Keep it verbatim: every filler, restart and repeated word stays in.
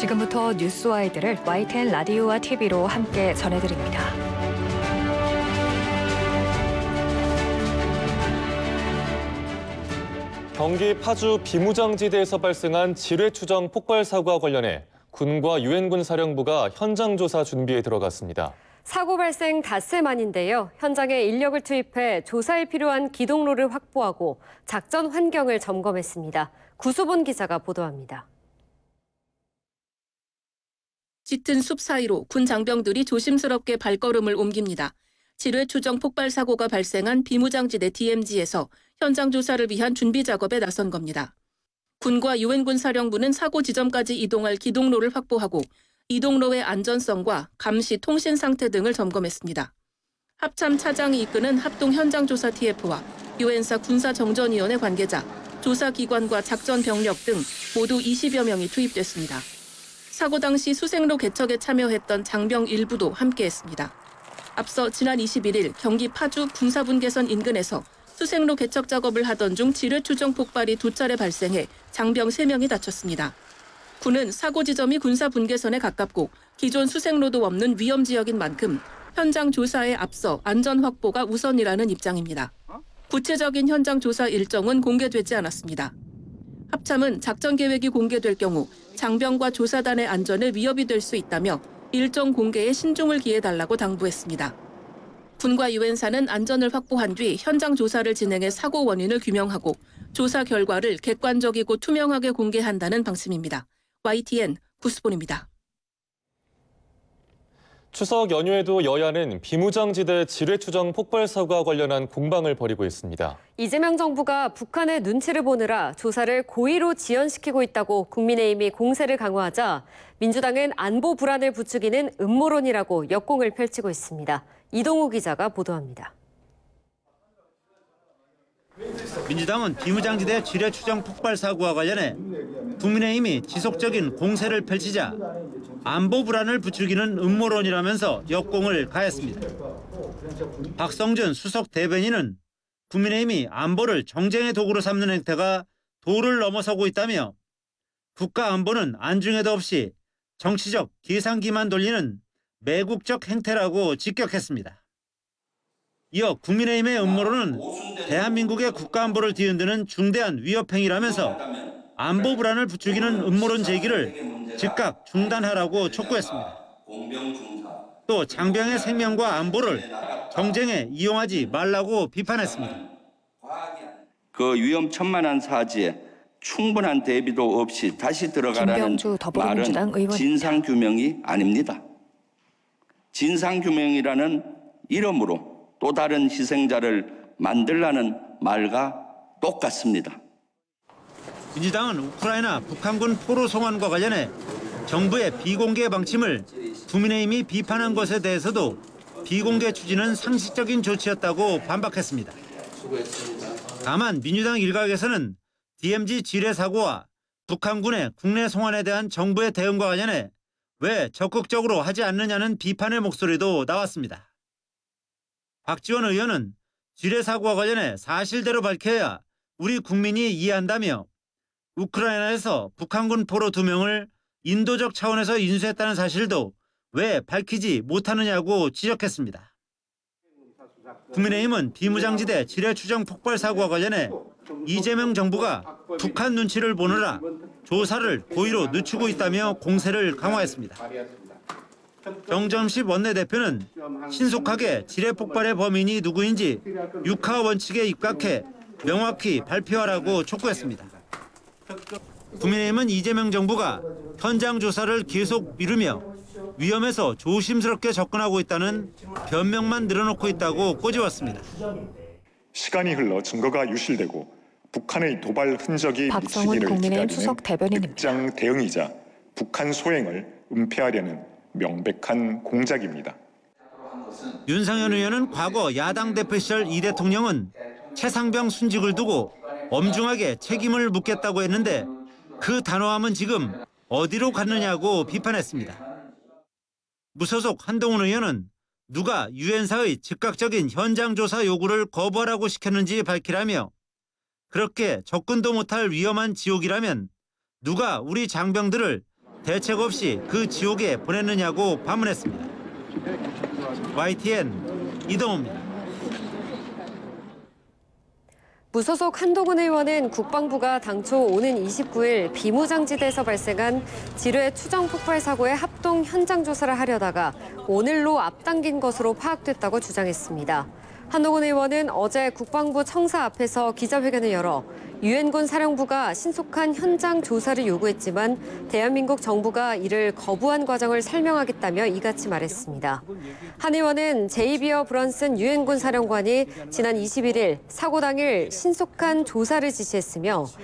지금부터 뉴스와이드를 와이티엔 라디오와 티비로 함께 전해드립니다. 경기 파주 비무장지대에서 발생한 지뢰추정 폭발 사고와 관련해 군과 유엔군 사령부가 현장 조사 준비에 들어갔습니다. 사고 발생 닷새 만인데요. 현장에 인력을 투입해 조사에 필요한 기동로를 확보하고 작전 환경을 점검했습니다. 구수본 기자가 보도합니다. 짙은 숲 사이로 군 장병들이 조심스럽게 발걸음을 옮깁니다. 지뢰 추정 폭발 사고가 발생한 비무장지대 디엠지에서 현장 조사를 위한 준비 작업에 나선 겁니다. 군과 유엔군 사령부는 사고 지점까지 이동할 기동로를 확보하고 이동로의 안전성과 감시 통신 상태 등을 점검했습니다. 합참 차장이 이끄는 합동 현장 조사 티에프와 유엔사 군사정전위원회 관계자, 조사기관과 작전 병력 등 모두 이십여 명이 투입됐습니다. 사고 당시 수색로 개척에 참여했던 장병 일부도 함께했습니다. 앞서 지난 이십일일 경기 파주 군사분계선 인근에서 수색로 개척 작업을 하던 중 지뢰 추정 폭발이 두 차례 발생해 장병 세 명이 다쳤습니다. 군은 사고 지점이 군사분계선에 가깝고 기존 수색로도 없는 위험 지역인 만큼 현장 조사에 앞서 안전 확보가 우선이라는 입장입니다. 구체적인 현장 조사 일정은 공개되지 않았습니다. 합참은 작전 계획이 공개될 경우 장병과 조사단의 안전에 위협이 될 수 있다며 일정 공개에 신중을 기해달라고 당부했습니다. 군과 유엔사는 안전을 확보한 뒤 현장 조사를 진행해 사고 원인을 규명하고 조사 결과를 객관적이고 투명하게 공개한다는 방침입니다. 와이티엔 구수본입니다. 추석 연휴에도 여야는 비무장지대 지뢰추정 폭발 사고와 관련한 공방을 벌이고 있습니다. 이재명 정부가 북한의 눈치를 보느라 조사를 고의로 지연시키고 있다고 국민의힘이 공세를 강화하자 민주당은 안보 불안을 부추기는 음모론이라고 역공을 펼치고 있습니다. 이동우 기자가 보도합니다. 민주당은 비무장지대 지뢰추정 폭발 사고와 관련해 국민의힘이 지속적인 공세를 펼치자 안보 불안을 부추기는 음모론이라면서 역공을 가했습니다. 박성준 수석 대변인은 국민의힘이 안보를 정쟁의 도구로 삼는 행태가 도를 넘어서고 있다며 국가 안보는 안중에도 없이 정치적 계산기만 돌리는 매국적 행태라고 직격했습니다. 이어 국민의힘의 음모론은 대한민국의 국가안보를 뒤흔드는 중대한 위협행위라면서 안보 불안을 부추기는 음모론 제기를 즉각 중단하라고 촉구했습니다. 또 장병의 생명과 안보를 정쟁에 이용하지 말라고 비판했습니다. 그 위험천만한 사지에 충분한 대비도 없이 다시 들어가라는 말은 진상규명이 아닙니다. 진상규명이라는 이름으로 또 다른 희생자를 만들라는 말과 똑같습니다. 민주당은 우크라이나 북한군 포로 송환과 관련해 정부의 비공개 방침을 국민의힘이 비판한 것에 대해서도 비공개 추진은 상식적인 조치였다고 반박했습니다. 다만 민주당 일각에서는 디엠지 지뢰 사고와 북한군의 국내 송환에 대한 정부의 대응과 관련해 왜 적극적으로 하지 않느냐는 비판의 목소리도 나왔습니다. 박지원 의원은 지뢰 사고와 관련해 사실대로 밝혀야 우리 국민이 이해한다며 우크라이나에서 북한군 포로 두 명을 인도적 차원에서 인수했다는 사실도 왜 밝히지 못하느냐고 지적했습니다. 국민의힘은 비무장지대 지뢰 추정 폭발 사고와 관련해 이재명 정부가 북한 눈치를 보느라 조사를 고의로 늦추고 있다며 공세를 강화했습니다. 정점식 원내대표는 신속하게 지뢰 폭발의 범인이 누구인지 육하 원칙에 입각해 명확히 발표하라고 촉구했습니다. 국민의힘은 이재명 정부가 현장 조사를 계속 미루며 위험해서 조심스럽게 접근하고 있다는 변명만 늘어놓고 있다고 꼬집었습니다. 시간이 흘러 증거가 유실되고 북한의 도발 흔적이 미치기를 기다리는 극장 대응이자 북한 소행을 은폐하려는 명백한 공작입니다. 윤상현 의원은 과거 야당 대표 시절 이 대통령은 최상병 순직을 두고 엄중하게 책임을 묻겠다고 했는데 그 단호함은 지금 어디로 갔느냐고 비판했습니다. 무소속 한동훈 의원은 누가 유엔사의 즉각적인 현장 조사 요구를 거부하라고 시켰는지 밝히라며 그렇게 접근도 못할 위험한 지옥이라면 누가 우리 장병들을 대책 없이 그 지옥에 보냈느냐고 반문했습니다. 와이티엔 이동호입니다. 무소속 한동훈 의원은 국방부가 당초 오는 이십구일 비무장지대에서 발생한 지뢰 추정 폭발 사고의 합동 현장 조사를 하려다가 오늘로 앞당긴 것으로 파악됐다고 주장했습니다. 한동훈 의원은 어제 국방부 청사 앞에서 기자회견을 열어 유엔군 사령부가 신속한 현장 조사를 요구했지만 대한민국 정부가 이를 거부한 과정을 설명하겠다며 이같이 말했습니다. 한 의원은 제이비어 브런슨 유엔군 사령관이 지난 이십일일 사고 당일 신속한 조사를 지시했으며